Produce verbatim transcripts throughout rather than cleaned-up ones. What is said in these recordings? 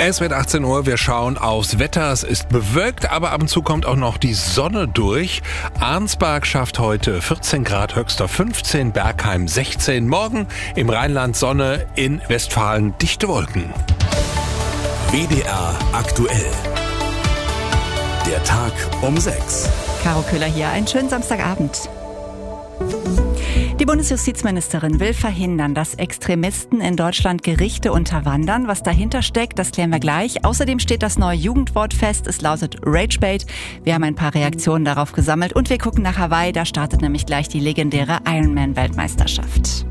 Es wird achtzehn Uhr, wir schauen aufs Wetter. Es ist bewölkt, aber ab und zu kommt auch noch die Sonne durch. Arnsberg schafft heute vierzehn Grad, höchster fünfzehn, Bergheim sechzehn. Morgen im Rheinland Sonne, in Westfalen dichte Wolken. W D R aktuell. Der Tag um sechs. Caro Köhler hier, einen schönen Samstagabend. Die Bundesjustizministerin will verhindern, dass Extremisten in Deutschland Gerichte unterwandern. Was dahinter steckt, das klären wir gleich. Außerdem steht das neue Jugendwort fest. Es lautet Ragebait. Wir haben ein paar Reaktionen darauf gesammelt und wir gucken nach Hawaii. Da startet nämlich gleich die legendäre Ironman-Weltmeisterschaft.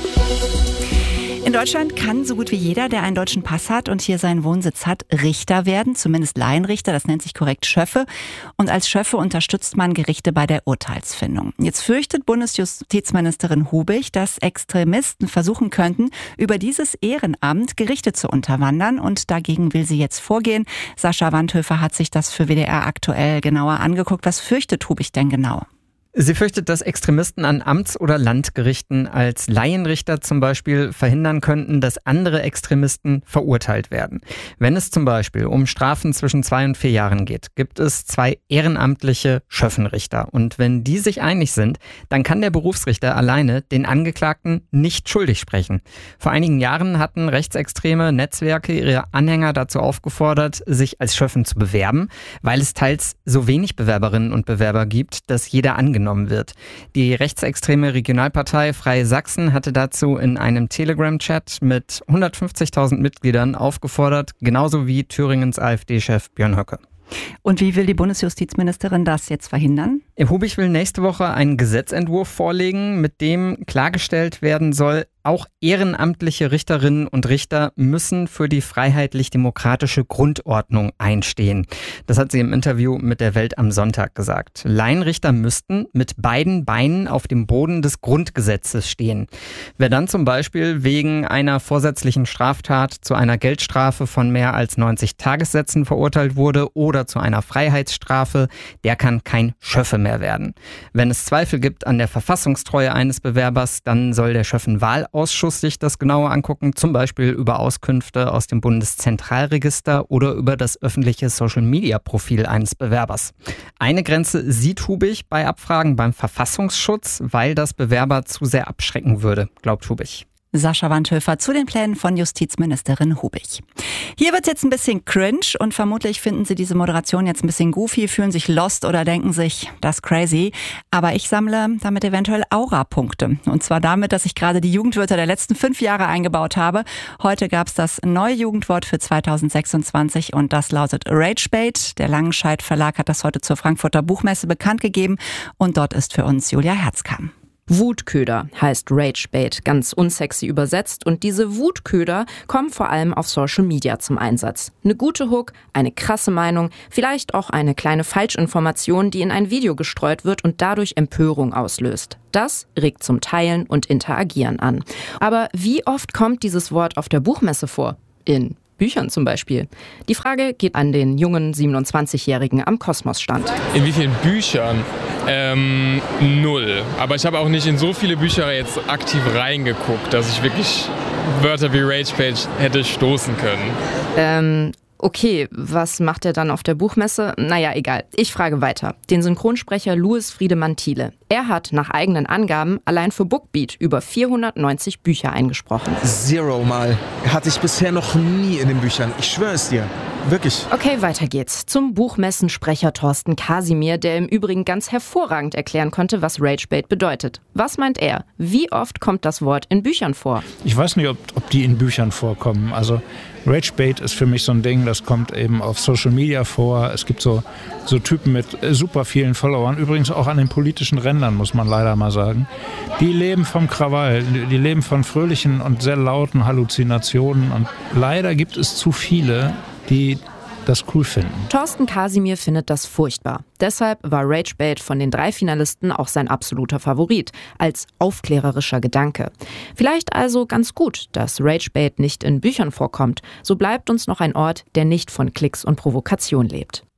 In Deutschland kann so gut wie jeder, der einen deutschen Pass hat und hier seinen Wohnsitz hat, Richter werden, zumindest Laienrichter, das nennt sich korrekt Schöffe. Und als Schöffe unterstützt man Gerichte bei der Urteilsfindung. Jetzt fürchtet Bundesjustizministerin Hubig, dass Extremisten versuchen könnten, über dieses Ehrenamt Gerichte zu unterwandern. Und dagegen will sie jetzt vorgehen. Sascha Wandhöfer hat sich das für W D R aktuell genauer angeguckt. Was fürchtet Hubig denn genau? Sie fürchtet, dass Extremisten an Amts- oder Landgerichten als Laienrichter zum Beispiel verhindern könnten, dass andere Extremisten verurteilt werden. Wenn es zum Beispiel um Strafen zwischen zwei und vier Jahren geht, gibt es zwei ehrenamtliche Schöffenrichter. Und wenn die sich einig sind, dann kann der Berufsrichter alleine den Angeklagten nicht schuldig sprechen. Vor einigen Jahren hatten rechtsextreme Netzwerke ihre Anhänger dazu aufgefordert, sich als Schöffen zu bewerben, weil es teils so wenig Bewerberinnen und Bewerber gibt, dass jeder angenommen wird. Die rechtsextreme Regionalpartei Freie Sachsen hatte dazu in einem Telegram-Chat mit hundertfünfzigtausend Mitgliedern aufgefordert, genauso wie Thüringens AfD-Chef Björn Höcke. Und wie will die Bundesjustizministerin das jetzt verhindern? Hubig will nächste Woche einen Gesetzentwurf vorlegen, mit dem klargestellt werden soll, auch ehrenamtliche Richterinnen und Richter müssen für die freiheitlich-demokratische Grundordnung einstehen. Das hat sie im Interview mit der Welt am Sonntag gesagt. Laienrichter müssten mit beiden Beinen auf dem Boden des Grundgesetzes stehen. Wer dann zum Beispiel wegen einer vorsätzlichen Straftat zu einer Geldstrafe von mehr als neunzig Tagessätzen verurteilt wurde oder zu einer Freiheitsstrafe, der kann kein Schöffe mehr werden. Wenn es Zweifel gibt an der Verfassungstreue eines Bewerbers, dann soll der Schöffenwahlausschuss sich das genauer angucken, zum Beispiel über Auskünfte aus dem Bundeszentralregister oder über das öffentliche Social-Media-Profil eines Bewerbers. Eine Grenze sieht Hubig bei Abfragen beim Verfassungsschutz, weil das Bewerber zu sehr abschrecken würde, glaubt Hubig. Sascha Wandhöfer zu den Plänen von Justizministerin Hubig. Hier wird's jetzt ein bisschen cringe und vermutlich finden Sie diese Moderation jetzt ein bisschen goofy, fühlen sich lost oder denken sich, das ist crazy. Aber ich sammle damit eventuell Aura-Punkte. Und zwar damit, dass ich gerade die Jugendwörter der letzten fünf Jahre eingebaut habe. Heute gab's das neue Jugendwort für zweitausendsechsundzwanzig und das lautet Ragebait. Der Langenscheidt Verlag hat das heute zur Frankfurter Buchmesse bekannt gegeben und dort ist für uns Julia Herzkamp. Wutköder heißt Ragebait, ganz unsexy übersetzt, und diese Wutköder kommen vor allem auf Social Media zum Einsatz. Eine gute Hook, eine krasse Meinung, vielleicht auch eine kleine Falschinformation, die in ein Video gestreut wird und dadurch Empörung auslöst. Das regt zum Teilen und Interagieren an. Aber wie oft kommt dieses Wort auf der Buchmesse vor? In Büchern zum Beispiel. Die Frage geht an den jungen siebenundzwanzigjährigen am Kosmos-Stand. In wie vielen Büchern? Ähm, null. Aber ich habe auch nicht in so viele Bücher jetzt aktiv reingeguckt, dass ich wirklich Wörter wie Ragebait hätte stoßen können. Ähm, okay, was macht er dann auf der Buchmesse? Naja, egal. Ich frage weiter. Den Synchronsprecher Louis Friedemann Thiele. Er hat nach eigenen Angaben allein für Bookbeat über vierhundertneunzig Bücher eingesprochen. Zero Mal. Hatte ich bisher noch nie in den Büchern. Ich schwöre es dir. Wirklich. Okay, weiter geht's. Zum Buchmessensprecher Thorsten Kasimir, der im Übrigen ganz hervorragend erklären konnte, was Ragebait bedeutet. Was meint er? Wie oft kommt das Wort in Büchern vor? Ich weiß nicht, ob, ob die in Büchern vorkommen. Also Ragebait ist für mich so ein Ding, das kommt eben auf Social Media vor. Es gibt so, so Typen mit super vielen Followern, übrigens auch an den politischen Rändern, muss man leider mal sagen. Die leben vom Krawall, die leben von fröhlichen und sehr lauten Halluzinationen und leider gibt es zu viele, die das cool finden. Thorsten Kasimir findet das furchtbar. Deshalb war Ragebait von den drei Finalisten auch sein absoluter Favorit, als aufklärerischer Gedanke. Vielleicht also ganz gut, dass Ragebait nicht in Büchern vorkommt. So bleibt uns noch ein Ort, der nicht von Klicks und Provokation lebt.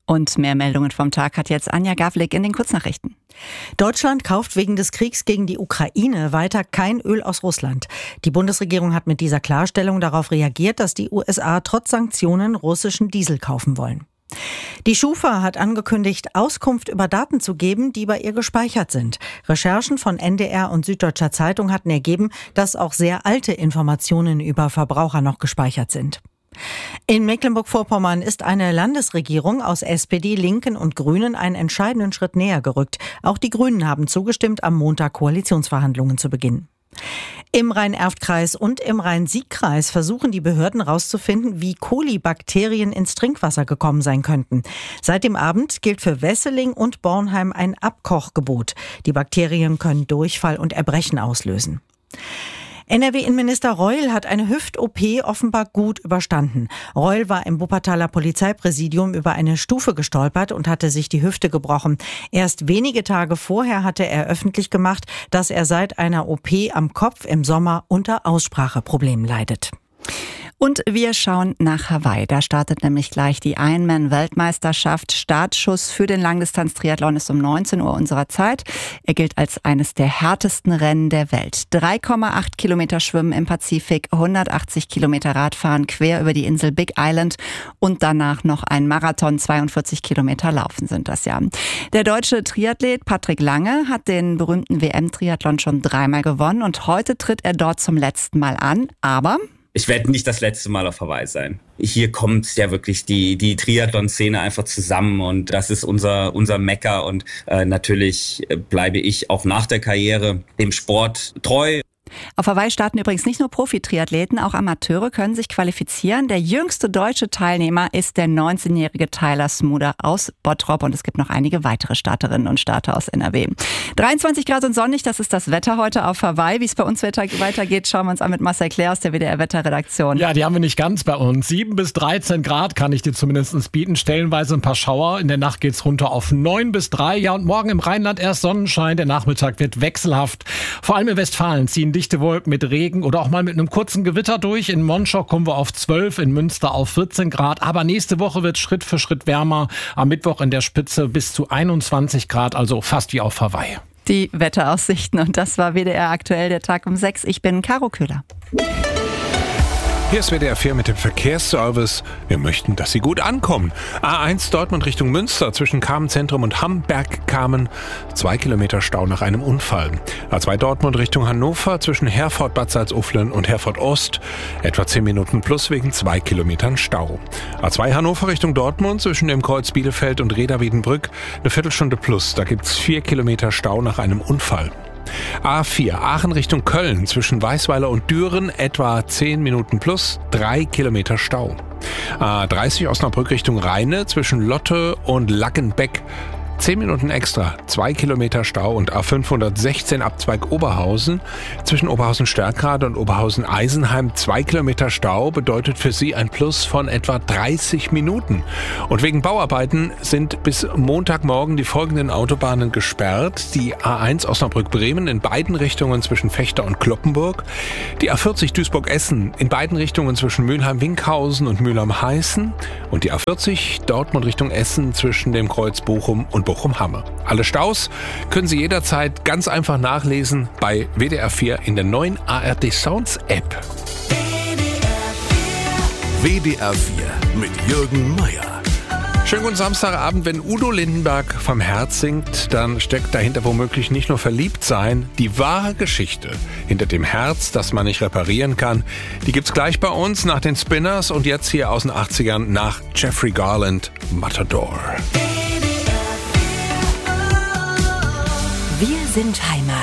Und mehr Meldungen vom Tag hat jetzt Anja Gavlik in den Kurznachrichten. Deutschland kauft wegen des Kriegs gegen die Ukraine weiter kein Öl aus Russland. Die Bundesregierung hat mit dieser Klarstellung darauf reagiert, dass die U S A trotz Sanktionen russischen Diesel kaufen wollen. Die Schufa hat angekündigt, Auskunft über Daten zu geben, die bei ihr gespeichert sind. Recherchen von N D R und Süddeutscher Zeitung hatten ergeben, dass auch sehr alte Informationen über Verbraucher noch gespeichert sind. In Mecklenburg-Vorpommern ist eine Landesregierung aus S P D, Linken und Grünen einen entscheidenden Schritt näher gerückt. Auch die Grünen haben zugestimmt, am Montag Koalitionsverhandlungen zu beginnen. Im Rhein-Erft-Kreis und im Rhein-Sieg-Kreis versuchen die Behörden herauszufinden, wie Kolibakterien ins Trinkwasser gekommen sein könnten. Seit dem Abend gilt für Wesseling und Bornheim ein Abkochgebot. Die Bakterien können Durchfall und Erbrechen auslösen. N R W-Innenminister Reul hat eine Hüft-O P offenbar gut überstanden. Reul war im Wuppertaler Polizeipräsidium über eine Stufe gestolpert und hatte sich die Hüfte gebrochen. Erst wenige Tage vorher hatte er öffentlich gemacht, dass er seit einer O P am Kopf im Sommer unter Ausspracheproblemen leidet. Und wir schauen nach Hawaii. Da startet nämlich gleich die Ironman-Weltmeisterschaft. Startschuss für den Langdistanz-Triathlon ist um neunzehn Uhr unserer Zeit. Er gilt als eines der härtesten Rennen der Welt. drei Komma acht Kilometer Schwimmen im Pazifik, hundertachtzig Kilometer Radfahren quer über die Insel Big Island und danach noch ein Marathon, zweiundvierzig Kilometer Laufen sind das ja. Der deutsche Triathlet Patrick Lange hat den berühmten W M-Triathlon schon dreimal gewonnen und heute tritt er dort zum letzten Mal an, aber ich werde nicht das letzte Mal auf Hawaii sein. Hier kommt ja wirklich die die Triathlon-Szene einfach zusammen und das ist unser unser Mekka und äh, natürlich bleibe ich auch nach der Karriere dem Sport treu. Auf Hawaii starten übrigens nicht nur Profi-Triathleten, auch Amateure können sich qualifizieren. Der jüngste deutsche Teilnehmer ist der neunzehnjährige Tyler Smuder aus Bottrop und es gibt noch einige weitere Starterinnen und Starter aus N R W. dreiundzwanzig Grad und sonnig, das ist das Wetter heute auf Hawaii. Wie es bei uns weitergeht, schauen wir uns an mit Marcel Claire aus der W D R-Wetterredaktion. Ja, die haben wir nicht ganz bei uns. sieben bis dreizehn Grad kann ich dir zumindest bieten. Stellenweise ein paar Schauer. In der Nacht geht's runter auf neun bis drei. Ja, und morgen im Rheinland erst Sonnenschein. Der Nachmittag wird wechselhaft. Vor allem in Westfalen ziehen dichte Wolken mit Regen oder auch mal mit einem kurzen Gewitter durch. In Monschau kommen wir auf zwölf, in Münster auf vierzehn Grad. Aber nächste Woche wird Schritt für Schritt wärmer. Am Mittwoch in der Spitze bis zu einundzwanzig Grad, also fast wie auf Hawaii. Die Wetteraussichten und das war W D R aktuell, der Tag um sechs. Ich bin Caro Köhler. Hier ist W D R vier mit dem Verkehrsservice. Wir möchten, dass Sie gut ankommen. A eins Dortmund Richtung Münster zwischen Kamen-Zentrum und Hamberg-Kamen. Zwei Kilometer Stau nach einem Unfall. A zwei Dortmund Richtung Hannover zwischen Herford-Bad Salzuflen und Herford-Ost. Etwa zehn Minuten plus wegen zwei Kilometern Stau. A zwei Hannover Richtung Dortmund zwischen dem Kreuz Bielefeld und Reda-Wiedenbrück. Eine Viertelstunde plus. Da gibt's vier Kilometer Stau nach einem Unfall. A vier Aachen Richtung Köln zwischen Weißweiler und Düren etwa zehn Minuten plus, drei Kilometer Stau. A dreißig Osnabrück Richtung Rheine zwischen Lotte und Lackenbeck zehn Minuten extra, zwei Kilometer Stau und A fünfhundertsechzehn Abzweig Oberhausen. Zwischen Oberhausen-Stärkrade und Oberhausen-Eisenheim zwei Kilometer Stau bedeutet für Sie ein Plus von etwa dreißig Minuten. Und wegen Bauarbeiten sind bis Montagmorgen die folgenden Autobahnen gesperrt. Die A eins Osnabrück-Bremen in beiden Richtungen zwischen Fechter und Kloppenburg. Die A vierzig Duisburg-Essen in beiden Richtungen zwischen Mülheim-Winkhausen und Mülheim-Heißen. Und die A vierzig Dortmund Richtung Essen zwischen dem Kreuz Bochum und Bochum-Hamme. Alle Staus können Sie jederzeit ganz einfach nachlesen bei W D R vier in der neuen A R D Sounds App. W D R vier mit Jürgen Meier. Schönen guten Samstagabend. Wenn Udo Lindenberg vom Herz singt, dann steckt dahinter womöglich nicht nur verliebt sein. Die wahre Geschichte hinter dem Herz, das man nicht reparieren kann, die gibt's gleich bei uns nach den Spinners und jetzt hier aus den achtzigern nach Jeffrey Garland, Matador. Wir sind Heimat.